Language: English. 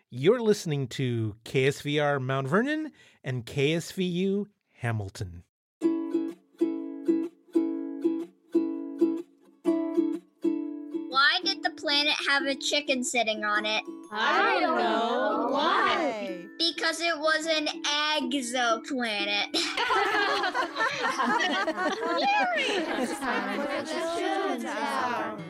You're listening to KSVR Mount Vernon and KSVU Hamilton. Why did the planet have a chicken sitting on it? I don't know. Why? Because it was an exoplanet. It's time for the children's hour.